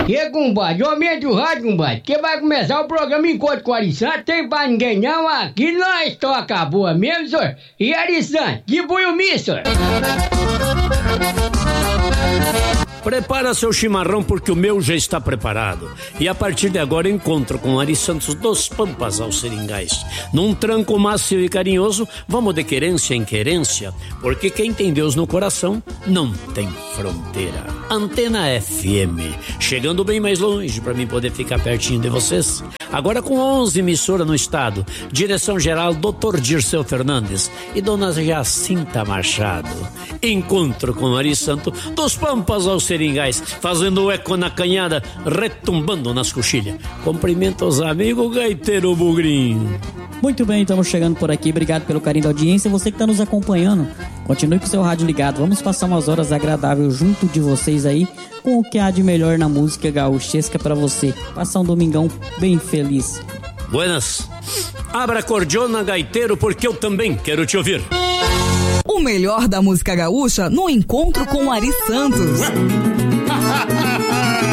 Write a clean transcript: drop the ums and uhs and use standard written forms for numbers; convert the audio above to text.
E compadre, aumente o rádio, compadre, que vai começar o programa Encontro com o Ari Santos. Tem pra ninguém não, aqui nós toca boa mesmo, senhor. E Ari Santos, divulgue o mim, senhor. Prepara seu chimarrão porque o meu já está preparado. E a partir de agora encontro com Ari Santos dos Pampas aos Seringais. Num tranco macio e carinhoso, vamos de querência em querência, porque quem tem Deus no coração não tem fronteira. Antena FM, chegando bem mais longe para mim poder ficar pertinho de vocês. Agora com 11 emissoras no estado. Direção-geral Dr. Dirceu Fernandes e Dona Jacinta Machado. Encontro com Ari Santos dos Pampas aos Seringais, fazendo eco na canhada, retumbando nas coxilhas. Cumprimento aos amigos, gaiteiro Bugrinho. Muito bem, estamos chegando por aqui. Obrigado pelo carinho da audiência. Você que está nos acompanhando, continue com o seu rádio ligado. Vamos passar umas horas agradáveis junto de vocês aí, com o que há de melhor na música gaúchesca para você. Passar um domingão bem feliz. Buenas. Abra a cordiona, gaiteiro, porque eu também quero te ouvir. O melhor da música gaúcha no Encontro com Ari Santos.